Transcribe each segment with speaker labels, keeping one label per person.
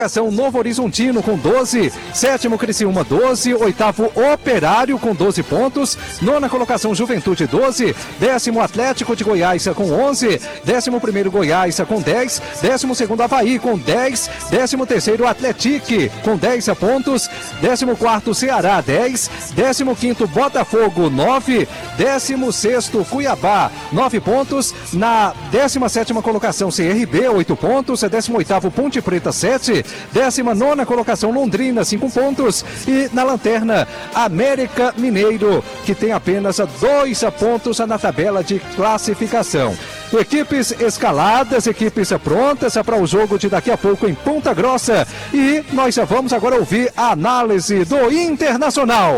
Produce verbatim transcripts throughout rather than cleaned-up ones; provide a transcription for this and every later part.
Speaker 1: Novo Horizontino com doze, sétimo Criciúma doze, oitavo Operário com doze pontos, nona colocação Juventude doze, décimo Atlético de Goiás com onze, décimo primeiro Goiás com dez, décimo segundo Avaí com dez, décimo terceiro Atletique com dez pontos, décimo quarto Ceará dez, décimo quinto Botafogo nove, décimo sexto Cuiabá nove pontos, na décima sétima colocação C R B oito pontos, décimo oitavo Ponte Preta sete, décima nona colocação Londrina, cinco pontos. E na lanterna, América Mineiro, que tem apenas dois pontos na tabela de classificação. Equipes escaladas, equipes prontas para o jogo de daqui a pouco em Ponta Grossa. E nós já vamos agora ouvir a análise do Internacional.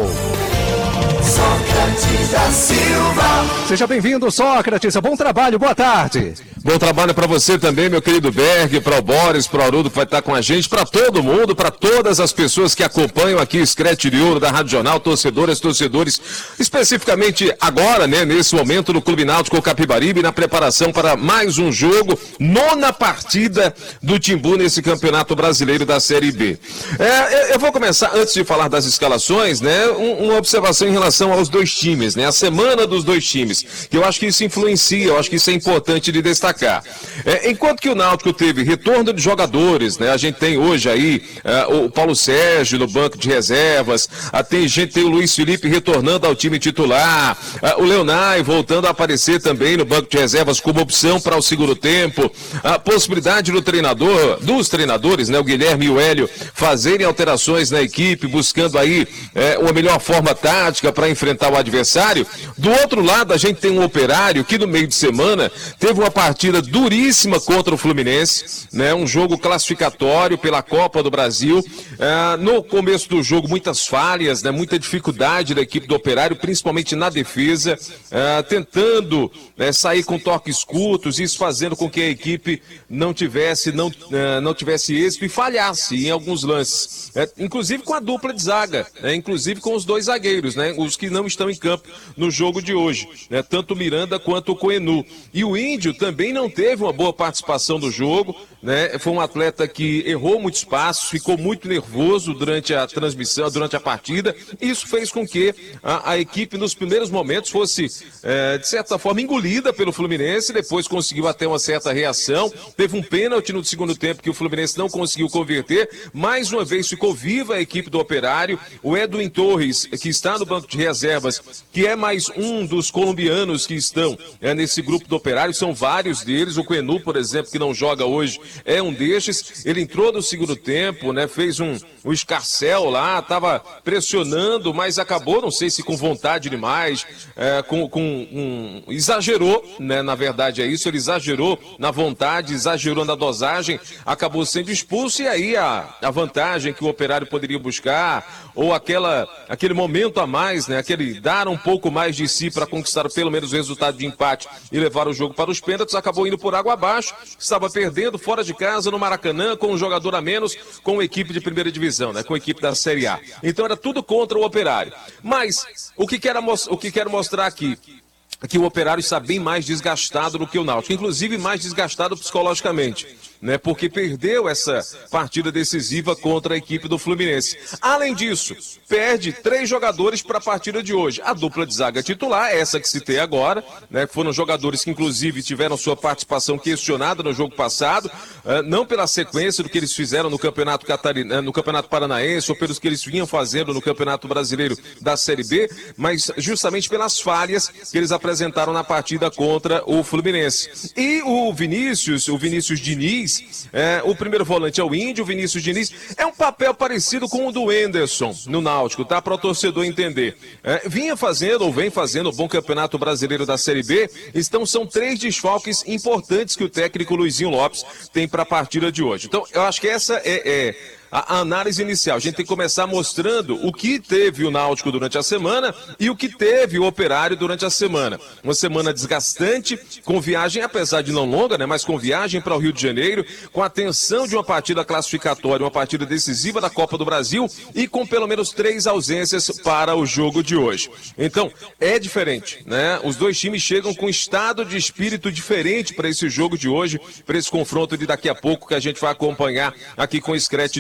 Speaker 1: Sócrates da Silva. Seja bem-vindo, Sócrates. Bom trabalho, boa tarde.
Speaker 2: Bom trabalho para você também, meu querido Berg, para o Boris, para o Arudo que vai estar com a gente, para todo mundo, para todas as pessoas que acompanham aqui o Screte de Ouro da Rádio Jornal, torcedoras, torcedores, especificamente agora, né, nesse momento no Clube Náutico Capibaribe, na preparação para mais um jogo, nona partida do Timbu nesse Campeonato Brasileiro da Série B. É, eu vou começar, antes de falar das escalações, né, um, uma observação em relação aos dois times, né, a semana dos dois times, que eu acho que isso influencia, eu acho que isso é importante de destacar. É, enquanto que o Náutico teve retorno de jogadores, né? A gente tem hoje aí é, o Paulo Sérgio no banco de reservas, a, tem gente, tem o Luiz Felipe retornando ao time titular, a, o Leonai voltando a aparecer também no banco de reservas como opção para o segundo tempo, a possibilidade do treinador, dos treinadores, né? O Guilherme e o Hélio fazerem alterações na equipe, buscando aí é, uma melhor forma tática para enfrentar o adversário. Do outro lado, a gente tem um Operário que no meio de semana teve uma partida duríssima contra o Fluminense, né? Um jogo classificatório pela Copa do Brasil. É, no começo do jogo, muitas falhas, né? Muita dificuldade da equipe do Operário, principalmente na defesa, é, tentando né, sair com toques curtos, isso fazendo com que a equipe não tivesse, não, é, não tivesse êxito e falhasse em alguns lances. É, inclusive com a dupla de zaga, né? Inclusive com os dois zagueiros, né? Os que não estão em campo no jogo de hoje, né? Tanto o Miranda quanto o Coenu. E o Índio também não teve uma boa participação do jogo, né? Foi um atleta que errou muitos passos, ficou muito nervoso durante a transmissão, durante a partida. Isso fez com que a, a equipe nos primeiros momentos fosse, é, de certa forma, engolida pelo Fluminense, depois conseguiu até uma certa reação. Teve um pênalti no segundo tempo que o Fluminense não conseguiu converter. Mais uma vez ficou viva a equipe do Operário. O Edwin Torres, que está no banco de reservas, que é mais um dos colombianos que estão é, nesse grupo do Operário, são vários deles. O Coenu, por exemplo, que não joga hoje, é um destes. Ele entrou no segundo tempo, né, fez um, um escarcel lá, estava pressionando, mas acabou, não sei se com vontade demais, é, com, com um, exagerou, né, na verdade é isso, ele exagerou na vontade, exagerou na dosagem, acabou sendo expulso e aí a, a vantagem que o Operário poderia buscar, ou aquela, aquele momento a mais, né, aquele dar um pouco mais de si para conquistar pelo menos o resultado de empate e levar o jogo para os pênaltis, acabou indo por água abaixo, estava perdendo fora de casa no Maracanã com um jogador a menos, com a equipe de primeira divisão, né, com a equipe da Série A. Então era tudo contra o Operário. Mas o que quero, o que quero mostrar aqui é que o Operário está bem mais desgastado do que o Náutico, inclusive mais desgastado psicologicamente, né, porque perdeu essa partida decisiva contra a equipe do Fluminense. Além disso, perde três jogadores para a partida de hoje. A dupla de zaga titular, essa que citei agora, né, foram jogadores que inclusive tiveram sua participação questionada no jogo passado, uh, não pela sequência do que eles fizeram no Campeonato Catarina, no Campeonato Paranaense ou pelos que eles vinham fazendo no Campeonato Brasileiro da Série B, mas justamente pelas falhas que eles apresentaram na partida contra o Fluminense. E o Vinícius, o Vinícius Diniz, É, o primeiro volante é o Índio, o Vinícius Diniz, é um papel parecido com o do Enderson no Náutico, tá? Para o torcedor entender. É, vinha fazendo, ou vem fazendo, o bom Campeonato Brasileiro da Série B, então são três desfalques importantes que o técnico Luizinho Lopes tem para a partida de hoje. Então, eu acho que essa é... é a análise inicial. A gente tem que começar mostrando o que teve o Náutico durante a semana e o que teve o Operário durante a semana. Uma semana desgastante, com viagem, apesar de não longa, né, mas com viagem para o Rio de Janeiro, com a tensão de uma partida classificatória, uma partida decisiva da Copa do Brasil e com pelo menos três ausências para o jogo de hoje. Então, é diferente, né? Os dois times chegam com um estado de espírito diferente para esse jogo de hoje, para esse confronto de daqui a pouco que a gente vai acompanhar aqui com o Screte